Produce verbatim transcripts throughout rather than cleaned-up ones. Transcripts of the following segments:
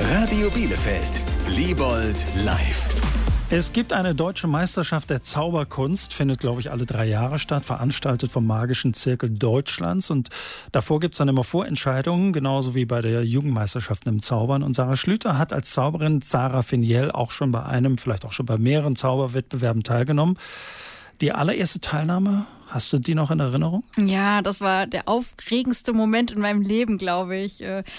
Radio Bielefeld. Liebold live. Es gibt eine deutsche Meisterschaft der Zauberkunst, findet, glaube ich, alle drei Jahre statt, veranstaltet vom Magischen Zirkel Deutschlands. Und davor gibt es dann immer Vorentscheidungen, genauso wie bei der Jugendmeisterschaft im Zaubern. Und Sarah Schlüter hat als Zauberin Zara Finiel auch schon bei einem, vielleicht auch schon bei mehreren Zauberwettbewerben teilgenommen. Die allererste Teilnahme, hast du die noch in Erinnerung? Ja, das war der aufregendste Moment in meinem Leben, glaube ich.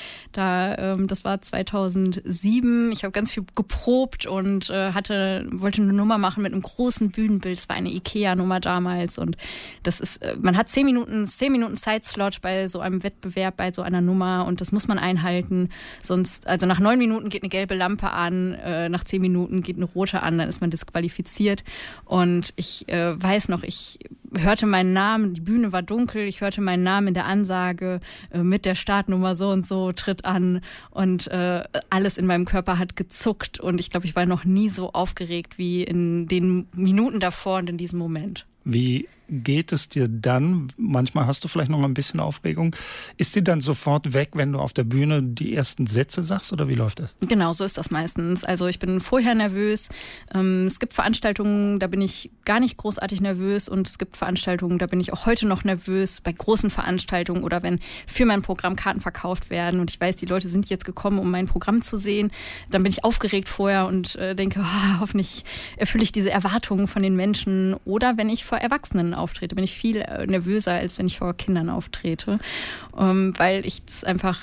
Da, ähm, das war zweitausendsieben. Ich habe ganz viel geprobt und äh, hatte, wollte eine Nummer machen mit einem großen Bühnenbild. Es war eine Ikea-Nummer damals und das ist, man hat zehn Minuten, zehn Minuten Zeitslot bei so einem Wettbewerb, bei so einer Nummer und das muss man einhalten. Sonst, also nach neun Minuten geht eine gelbe Lampe an, äh, nach zehn Minuten geht eine rote an, dann ist man disqualifiziert. Und ich äh, weiß noch, ich hörte meinen Namen, die Bühne war dunkel, ich hörte meinen Namen in der Ansage äh, mit der Startnummer so und so, tritt an und äh, alles in meinem Körper hat gezuckt und ich glaube, ich war noch nie so aufgeregt wie in den Minuten davor und in diesem Moment. Wie geht es dir dann? Manchmal hast du vielleicht noch ein bisschen Aufregung. Ist die dann sofort weg, wenn du auf der Bühne die ersten Sätze sagst oder wie läuft das? Genau, so ist das meistens. Also ich bin vorher nervös. Ähm, es gibt Veranstaltungen, da bin ich gar nicht großartig nervös und es gibt Veranstaltungen, da bin ich auch heute noch nervös bei großen Veranstaltungen oder wenn für mein Programm Karten verkauft werden und ich weiß, die Leute sind jetzt gekommen, um mein Programm zu sehen. Dann bin ich aufgeregt vorher und äh, denke, oh, hoffentlich erfülle ich diese Erwartungen von den Menschen. Oder wenn ich vor Erwachsenen auftrete, bin ich viel nervöser, als wenn ich vor Kindern auftrete, ähm, weil ich es einfach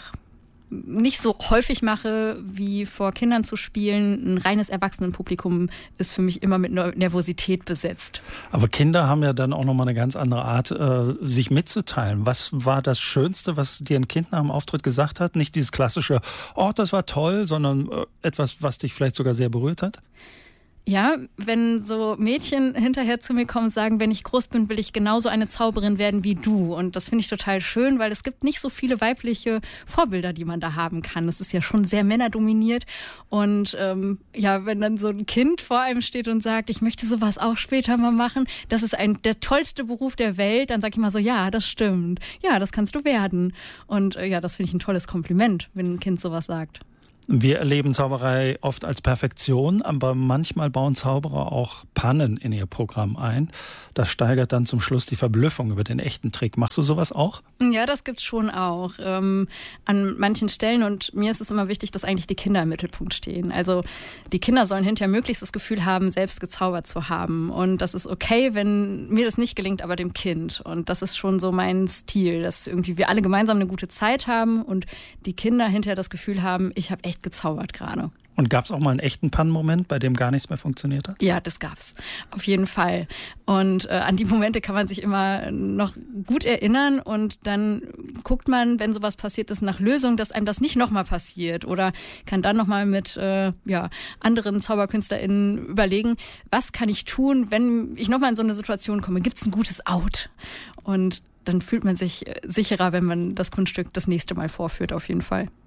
nicht so häufig mache, wie vor Kindern zu spielen. Ein reines Erwachsenenpublikum ist für mich immer mit Nervosität besetzt. Aber Kinder haben ja dann auch nochmal eine ganz andere Art, äh, sich mitzuteilen. Was war das Schönste, was dir ein Kind nach dem Auftritt gesagt hat? Nicht dieses klassische, oh, das war toll, sondern äh, etwas, was dich vielleicht sogar sehr berührt hat? Ja, wenn so Mädchen hinterher zu mir kommen und sagen, wenn ich groß bin, will ich genauso eine Zauberin werden wie du. Und das finde ich total schön, weil es gibt nicht so viele weibliche Vorbilder, die man da haben kann. Das ist ja schon sehr männerdominiert. Und ähm, ja, wenn dann so ein Kind vor einem steht und sagt, ich möchte sowas auch später mal machen, das ist ein der tollste Beruf der Welt, dann sage ich mal so, ja, das stimmt. Ja, das kannst du werden. Und äh, ja, das finde ich ein tolles Kompliment, wenn ein Kind sowas sagt. Wir erleben Zauberei oft als Perfektion, aber manchmal bauen Zauberer auch Pannen in ihr Programm ein. Das steigert dann zum Schluss die Verblüffung über den echten Trick. Machst du sowas auch? Ja, das gibt's schon auch. Ähm, an manchen Stellen. Und mir ist es immer wichtig, dass eigentlich die Kinder im Mittelpunkt stehen. Also die Kinder sollen hinterher möglichst das Gefühl haben, selbst gezaubert zu haben. Und das ist okay, wenn mir das nicht gelingt, aber dem Kind. Und das ist schon so mein Stil, dass irgendwie wir alle gemeinsam eine gute Zeit haben und die Kinder hinterher das Gefühl haben, ich habe echt gezaubert gerade. Und gab es auch mal einen echten Pannenmoment, bei dem gar nichts mehr funktioniert hat? Ja, das gab's. Auf jeden Fall. Und äh, an die Momente kann man sich immer noch gut erinnern und dann guckt man, wenn sowas passiert ist, nach Lösungen, dass einem das nicht nochmal passiert oder kann dann nochmal mit äh, ja, anderen ZauberkünstlerInnen überlegen, was kann ich tun, wenn ich nochmal in so eine Situation komme? Gibt's ein gutes Out? Und dann fühlt man sich sicherer, wenn man das Kunststück das nächste Mal vorführt, auf jeden Fall.